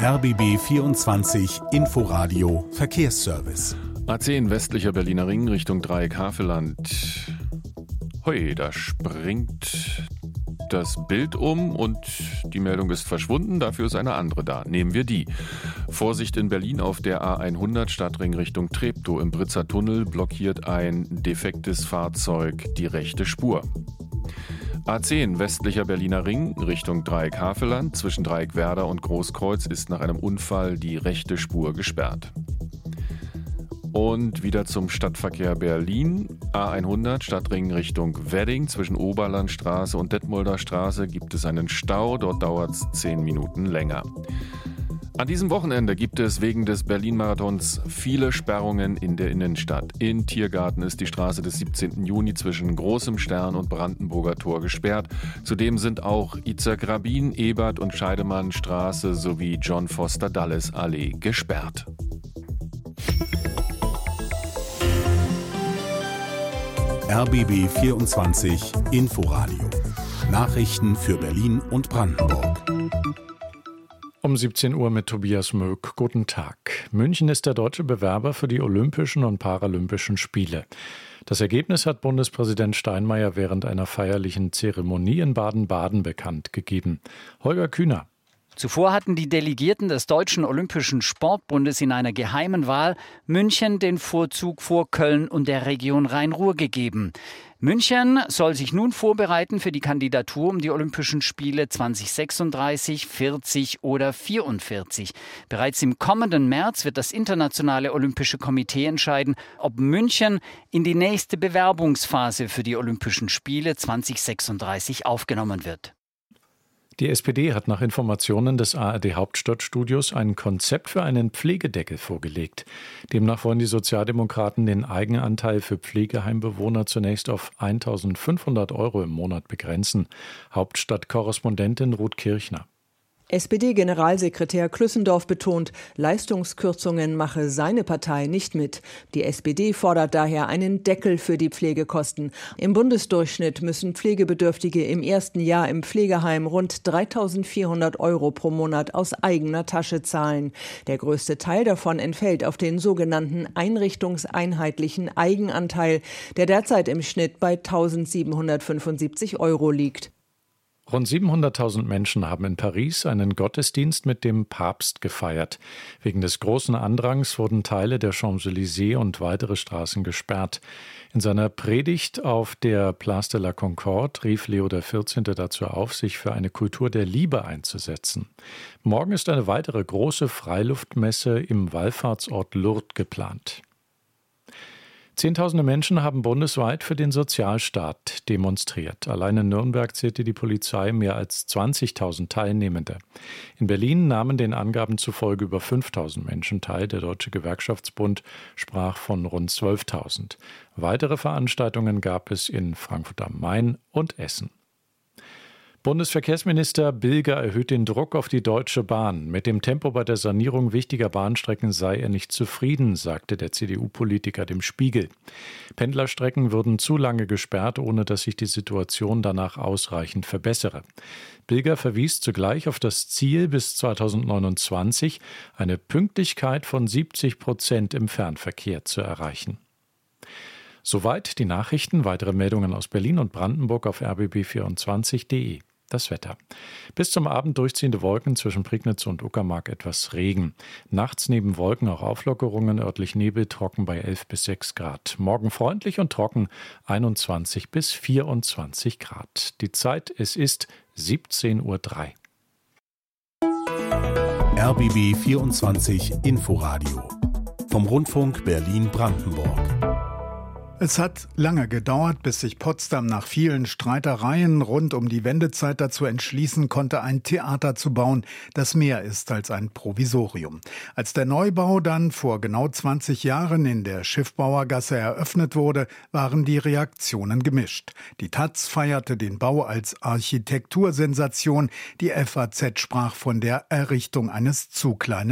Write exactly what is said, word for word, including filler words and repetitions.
R B B vierundzwanzig Inforadio Verkehrsservice. A zehn westlicher Berliner Ring Richtung Dreieck Havelland. Hoi, da springt das Bild um und die Meldung ist verschwunden, dafür ist eine andere da. Nehmen wir die. Vorsicht in Berlin auf der A hundert Stadtring Richtung Treptow. Im Britzer Tunnel blockiert ein defektes Fahrzeug die rechte Spur. A zehn westlicher Berliner Ring Richtung Dreieck Havelland. Zwischen Dreieck Werder und Großkreuz ist nach einem Unfall die rechte Spur gesperrt. Und wieder zum Stadtverkehr Berlin. A hundert Stadtring Richtung Wedding. Zwischen Oberlandstraße und Detmolder Straße gibt es einen Stau. Dort dauert es zehn Minuten länger. An diesem Wochenende gibt es wegen des Berlin-Marathons viele Sperrungen in der Innenstadt. In Tiergarten ist die Straße des siebzehnten Juni zwischen Großem Stern und Brandenburger Tor gesperrt. Zudem sind auch Itzhak Rabin, Ebert und Scheidemann Straße sowie John Foster Dulles Allee gesperrt. R B B vierundzwanzig Inforadio. Nachrichten für Berlin und Brandenburg. Um siebzehn Uhr mit Tobias Möck. Guten Tag. München ist der deutsche Bewerber für die Olympischen und Paralympischen Spiele. Das Ergebnis hat Bundespräsident Steinmeier während einer feierlichen Zeremonie in Baden-Baden bekannt gegeben. Holger Kühner. Zuvor hatten die Delegierten des Deutschen Olympischen Sportbundes in einer geheimen Wahl München den Vorzug vor Köln und der Region Rhein-Ruhr gegeben. München soll sich nun vorbereiten für die Kandidatur um die Olympischen Spiele zwanzig sechsunddreißig, vierzig oder vierundvierzig. Bereits im kommenden März wird das Internationale Olympische Komitee entscheiden, ob München in die nächste Bewerbungsphase für die Olympischen Spiele zwanzig sechsunddreißig aufgenommen wird. Die S P D hat nach Informationen des A R D-Hauptstadtstudios ein Konzept für einen Pflegedeckel vorgelegt. Demnach wollen die Sozialdemokraten den Eigenanteil für Pflegeheimbewohner zunächst auf eintausendfünfhundert Euro im Monat begrenzen. Hauptstadtkorrespondentin Ruth Kirchner. S P D-Generalsekretär Klüssendorf betont, Leistungskürzungen mache seine Partei nicht mit. Die S P D fordert daher einen Deckel für die Pflegekosten. Im Bundesdurchschnitt müssen Pflegebedürftige im ersten Jahr im Pflegeheim rund dreitausendvierhundert Euro pro Monat aus eigener Tasche zahlen. Der größte Teil davon entfällt auf den sogenannten einrichtungseinheitlichen Eigenanteil, der derzeit im Schnitt bei eintausendsiebenhundertfünfundsiebzig Euro liegt. Rund siebenhunderttausend Menschen haben in Paris einen Gottesdienst mit dem Papst gefeiert. Wegen des großen Andrangs wurden Teile der Champs-Élysées und weitere Straßen gesperrt. In seiner Predigt auf der Place de la Concorde rief Leo der vierzehnte dazu auf, sich für eine Kultur der Liebe einzusetzen. Morgen ist eine weitere große Freiluftmesse im Wallfahrtsort Lourdes geplant. Zehntausende Menschen haben bundesweit für den Sozialstaat demonstriert. Allein in Nürnberg zählte die Polizei mehr als zwanzigtausend Teilnehmende. In Berlin nahmen den Angaben zufolge über fünftausend Menschen teil. Der Deutsche Gewerkschaftsbund sprach von rund zwölftausend. Weitere Veranstaltungen gab es in Frankfurt am Main und Essen. Bundesverkehrsminister Bilger erhöht den Druck auf die Deutsche Bahn. Mit dem Tempo bei der Sanierung wichtiger Bahnstrecken sei er nicht zufrieden, sagte der C D U-Politiker dem Spiegel. Pendlerstrecken würden zu lange gesperrt, ohne dass sich die Situation danach ausreichend verbessere. Bilger verwies zugleich auf das Ziel, bis zweitausendneunundzwanzig eine Pünktlichkeit von siebzig Prozent im Fernverkehr zu erreichen. Soweit die Nachrichten. Weitere Meldungen aus Berlin und Brandenburg auf r b b vierundzwanzig punkt de. Das Wetter. Bis zum Abend durchziehende Wolken, zwischen Prignitz und Uckermark etwas Regen. Nachts neben Wolken auch Auflockerungen, örtlich Nebel, trocken bei elf bis sechs Grad. Morgen freundlich und trocken, einundzwanzig bis vierundzwanzig Grad. Die Zeit, es ist siebzehn Uhr drei. R B B vierundzwanzig Inforadio vom Rundfunk Berlin-Brandenburg. Es hat lange gedauert, bis sich Potsdam nach vielen Streitereien rund um die Wendezeit dazu entschließen konnte, ein Theater zu bauen, das mehr ist als ein Provisorium. Als der Neubau dann vor genau zwanzig Jahren in der Schiffbauergasse eröffnet wurde, waren die Reaktionen gemischt. Die Taz feierte den Bau als Architektursensation, die F A Z sprach von der Errichtung eines zu kleinen